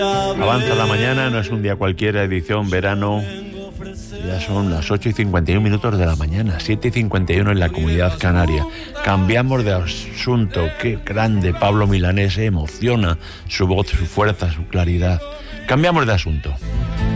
Avanza la mañana, no es un día cualquiera, edición verano. Ya son las 8:51 de la mañana, 7:51 en la Comunidad Canaria. Cambiamos de asunto. Qué grande Pablo Milanés, emociona su voz, su fuerza, su claridad. Cambiamos de asunto.